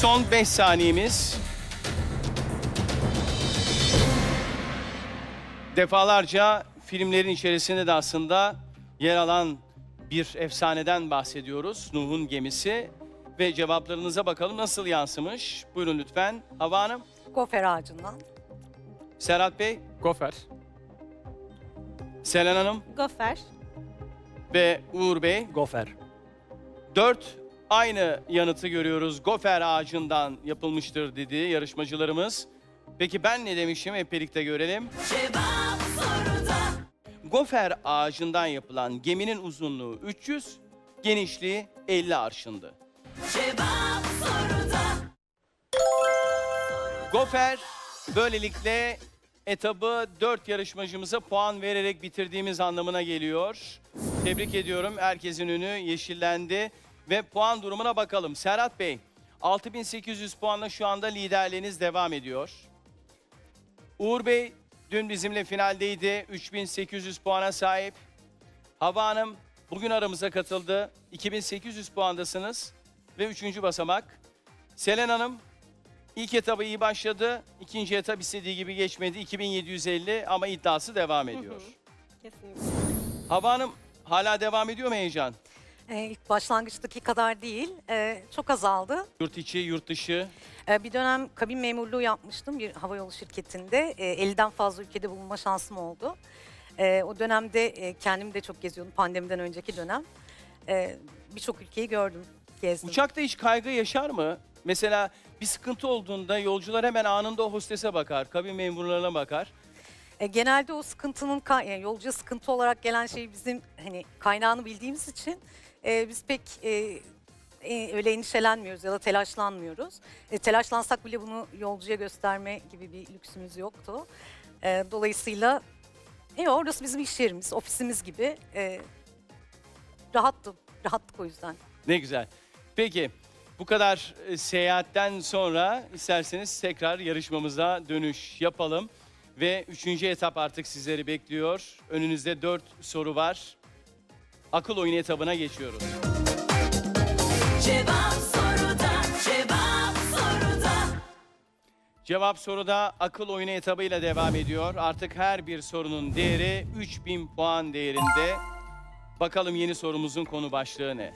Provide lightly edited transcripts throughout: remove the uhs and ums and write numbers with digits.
Son 5 saniyemiz. Defalarca filmlerin içerisinde de aslında yer alan bir efsaneden bahsediyoruz. Nuh'un gemisi. Ve cevaplarınıza bakalım nasıl yansımış. Buyurun lütfen. Hava Hanım. Gofer ağacından. Serhat Bey. Gofer. Selen Hanım. Gofer. Ve Uğur Bey. Gofer. 4 aynı yanıtı görüyoruz. Gofer ağacından yapılmıştır dedi yarışmacılarımız. Peki ben ne demişim? Hep birlikte görelim. Cevap soruda. Gofer ağacından yapılan geminin uzunluğu 300, genişliği 50 arşındı. Cevap soruda. Gofer böylelikle etabı 4 yarışmacımıza puan vererek bitirdiğimiz anlamına geliyor. Tebrik ediyorum. Herkesin önü yeşillendi ve puan durumuna bakalım. Serhat Bey, 6800 puanla şu anda liderliğiniz devam ediyor. Uğur Bey dün bizimle finaldeydi. 3800 puana sahip. Hava Hanım bugün aramıza katıldı. 2800 puandasınız ve 3. basamak. Selen Hanım ilk etabı iyi başladı. İkinci etap istediği gibi geçmedi. 2750 ama iddiası devam ediyor. Kesinlikle. Hava Hanım hala devam ediyor mu heyecan? İlk başlangıçtaki kadar değil, çok azaldı. Yurt içi, yurt dışı. Bir dönem kabin memurluğu yapmıştım bir havayolu şirketinde. 50'den fazla ülkede bulunma şansım oldu. O dönemde kendim de çok geziyordum, pandemiden önceki dönem. Birçok ülkeyi gördüm, gezdim. Uçakta hiç kaygı yaşar mı? Mesela bir sıkıntı olduğunda yolcular hemen anında o hostese bakar, kabin memurlarına bakar. Genelde o sıkıntının, yani yolcuya sıkıntı olarak gelen şey bizim hani kaynağını bildiğimiz için biz pek öyle endişelenmiyoruz ya da telaşlanmıyoruz. Telaşlansak bile bunu yolcuya gösterme gibi bir lüksümüz yoktu. Dolayısıyla orası bizim iş yerimiz, ofisimiz gibi. Rahattık o yüzden. Ne güzel. Peki bu kadar seyahatten sonra isterseniz tekrar yarışmamıza dönüş yapalım. Ve 3. etap artık sizleri bekliyor. Önünüzde 4 soru var. Akıl oyunu etabına geçiyoruz. Cevap soruda. Cevap soruda. Cevap soruda akıl oyunu etabıyla devam ediyor. Artık her bir sorunun değeri 3000 puan değerinde. Bakalım yeni sorumuzun konu başlığı ne?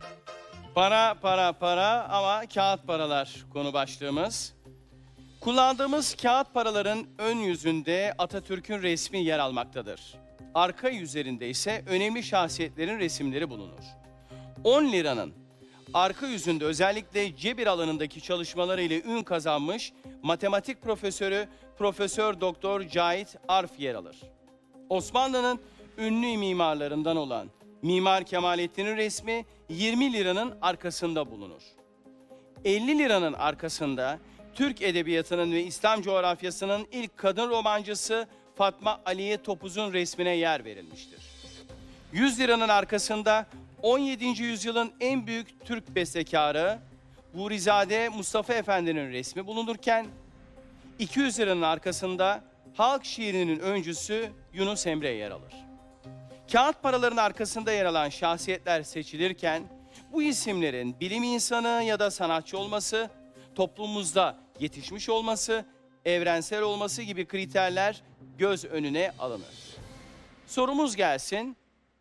Para ama kağıt paralar konu başlığımız. Kullandığımız kağıt paraların ön yüzünde Atatürk'ün resmi yer almaktadır. Arka yüzlerinde ise önemli şahsiyetlerin resimleri bulunur. 10 liranın arka yüzünde özellikle cebir alanındaki çalışmalarıyla ün kazanmış matematik profesörü Profesör Doktor Cahit Arf yer alır. Osmanlı'nın ünlü mimarlarından olan Mimar Kemalettin'in resmi 20 liranın arkasında bulunur. 50 liranın arkasında Türk edebiyatının ve İslam coğrafyasının ilk kadın romancısı Fatma Aliye Topuz'un resmine yer verilmiştir. 100 liranın arkasında 17. yüzyılın en büyük Türk bestekarı Burizade Mustafa Efendi'nin resmi bulunurken 200 liranın arkasında halk şiirinin öncüsü Yunus Emre yer alır. Kağıt paraların arkasında yer alan şahsiyetler seçilirken bu isimlerin bilim insanı ya da sanatçı olması, toplumumuzda yetişmiş olması, evrensel olması gibi kriterler göz önüne alınır. Sorumuz gelsin.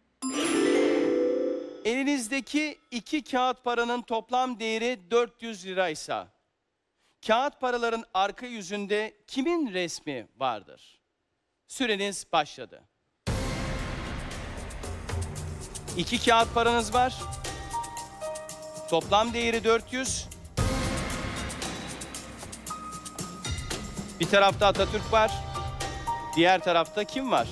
Elinizdeki 2 kağıt paranın toplam değeri 400 liraysa, kağıt paraların arka yüzünde kimin resmi vardır? Süreniz başladı. 2 kağıt paranız var. Toplam değeri 400. Bir tarafta Atatürk var. Diğer tarafta kim var?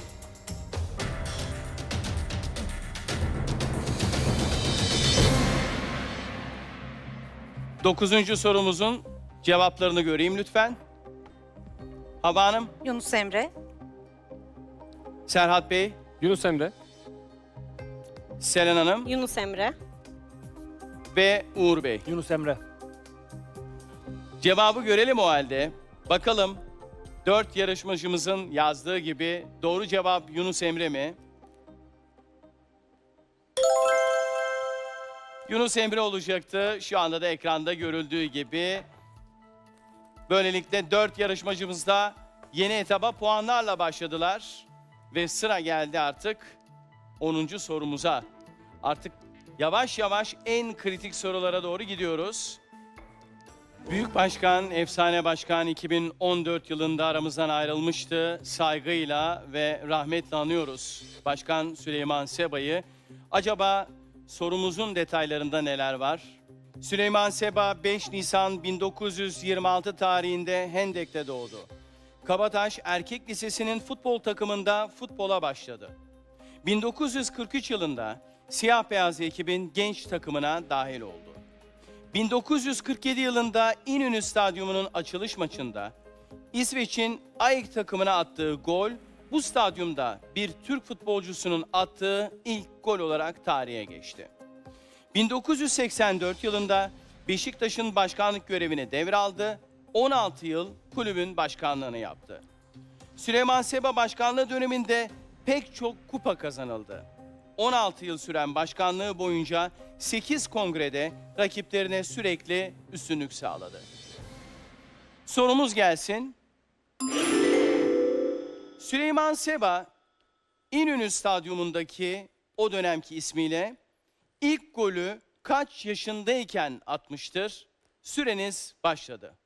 Dokuzuncu sorumuzun cevaplarını göreyim lütfen. Hava Hanım, Yunus Emre, Serhat Bey, Yunus Emre. Selen Hanım Yunus Emre. ve Uğur Bey. Yunus Emre. Cevabı görelim o halde. Bakalım 4 yarışmacımızın yazdığı gibi doğru cevap Yunus Emre mi? Yunus Emre olacaktı. Şu anda da ekranda görüldüğü gibi. Böylelikle 4 yarışmacımız da yeni etaba puanlarla başladılar. Ve sıra geldi artık 10. sorumuza. Artık yavaş yavaş en kritik sorulara doğru gidiyoruz. Büyük Başkan, Efsane Başkan 2014 yılında aramızdan ayrılmıştı. Saygıyla ve rahmetle anıyoruz Başkan Süleyman Seba'yı. Acaba sorumuzun detaylarında neler var? Süleyman Seba 5 Nisan 1926 tarihinde Hendek'te doğdu. Kabataş Erkek Lisesi'nin futbol takımında futbola başladı. 1943 yılında siyah beyaz ekibin genç takımına dahil oldu. 1947 yılında İnönü Stadyumu'nun açılış maçında İsveç'in AEK takımına attığı gol bu stadyumda bir Türk futbolcusunun attığı ilk gol olarak tarihe geçti. 1984 yılında Beşiktaş'ın başkanlık görevini devraldı. 16 yıl kulübün başkanlığını yaptı. Süleyman Seba başkanlığı döneminde pek çok kupa kazanıldı. 16 yıl süren başkanlığı boyunca 8 kongrede rakiplerine sürekli üstünlük sağladı. Sorumuz gelsin. Süleyman Seba, İnönü Stadyumundaki o dönemki ismiyle ilk golü kaç yaşındayken atmıştır? Süreniz başladı.